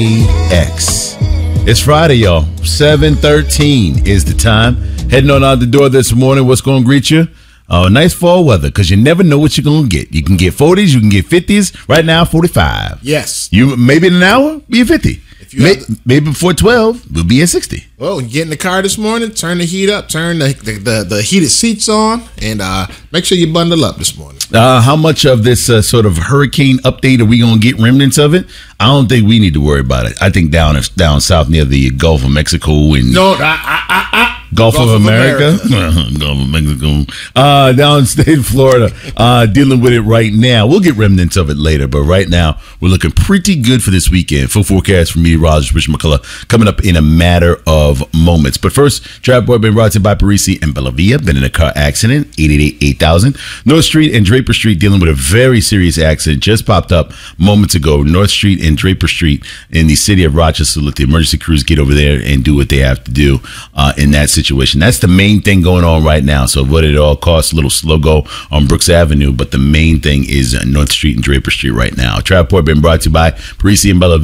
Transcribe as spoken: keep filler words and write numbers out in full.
X. It's Friday, y'all. seven thirteen is the time. Heading on out the door this morning. What's going to greet you? Uh, nice fall weather, because you never know what you're going to get. You can get forties, you can get fifties. Right now, forty-five. Yes. You maybe in an hour, be at fifty. If you May, the, maybe before twelve, we'll be at sixty. Well, you get in the car this morning, turn the heat up, turn the the, the, the heated seats on, and uh, make sure you bundle up this morning. Uh, how much of this uh, sort of hurricane update are we going to get remnants of it? I don't think we need to worry about it. I think down down south near the Gulf of Mexico and no, I, I, I, I. Gulf, Gulf of, of America, America. Gulf of Mexico, uh, downstate Florida, uh, dealing with it right now. We'll get remnants of it later, but right now we're looking pretty good for this weekend. Full forecast from meteorologist Rich McCullough coming up in a matter of moments. But first, Trap Boy been brought to you by Parisi and Bellavia. Been in a car accident, eight eight eight, eight thousand. North Street and Draper Street dealing with a very serious accident. Just popped up moments ago. North Street and Draper Street in the city of Rochester. Let the emergency crews get over there and do what they have to do uh, in that situation. Situation. That's the main thing going on right now. So what it all costs, a little slow go on Brooks Avenue, but the main thing is North Street and Draper Street right now. Trap Boy been brought to you by Parisi and Bellavia.